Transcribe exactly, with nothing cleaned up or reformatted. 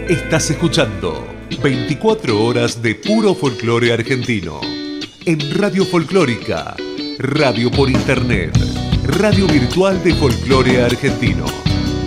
Estás escuchando veinticuatro horas de puro folclore argentino. En Radio Folclórica, radio por internet, radio virtual de folclore argentino.